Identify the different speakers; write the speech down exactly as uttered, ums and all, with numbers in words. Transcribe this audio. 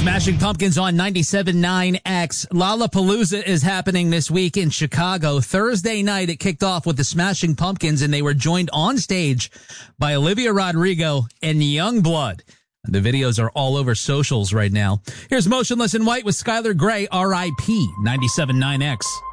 Speaker 1: Smashing Pumpkins on ninety-seven point nine X. Lollapalooza is happening this week in Chicago. Thursday night, it kicked off with the Smashing Pumpkins, and they were joined on stage by Olivia Rodrigo and Youngblood. The videos are all over socials right now. Here's Motionless in White with Skylar Grey, R I P ninety-seven point nine X.